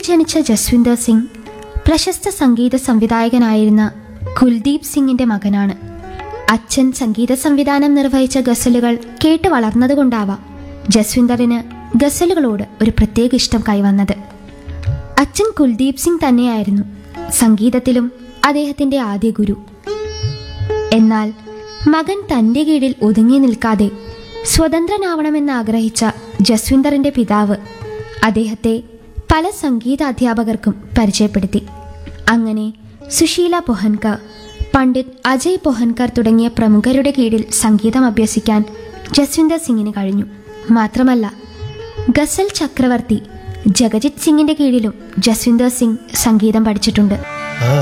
ജനിച്ച ജസ്വിന്ദർ സിംഗ് പ്രശസ്ത സംഗീത സംവിധായകനായിരുന്ന കുൽദീപ് സിംഗിന്റെ മകനാണ്. അച്ഛൻ സംഗീത സംവിധാനം നിർവഹിച്ച ഗസലുകൾ കേട്ട് വളർന്നതുകൊണ്ടാവാം ജസ്വിന്ദറിന് ഗസലുകളോട് ഒരു പ്രത്യേക ഇഷ്ടം കൈവന്നത്. അച്ഛൻ കുൽദീപ് സിംഗ് തന്നെയായിരുന്നു സംഗീതത്തിലും അദ്ദേഹത്തിന്റെ ആദ്യ ഗുരു. എന്നാൽ മകൻ തന്റെ കീഴിൽ ഒതുങ്ങി നിൽക്കാതെ സ്വതന്ത്രനാവണമെന്ന് ആഗ്രഹിച്ച ജസ്വിന്ദറിന്റെ പിതാവ് അദ്ദേഹത്തെ പല സംഗീത അധ്യാപകർക്കും പരിചയപ്പെടുത്തി. അങ്ങനെ സുശീല പൊഹൻകർ, പണ്ഡിറ്റ് അജയ് പൊഹൻകർ തുടങ്ങിയ പ്രമുഖരുടെ കീഴിൽ സംഗീതം അഭ്യസിക്കാൻ ജസ്വിന്ദർ സിംഗിന് കഴിഞ്ഞു. മാത്രമല്ല, ഗസൽ ചക്രവർത്തി ജഗജിത് സിംഗിന്റെ കീഴിലും ജസ്വിന്ദർ സിംഗ് സംഗീതം പഠിച്ചിട്ടുണ്ട്.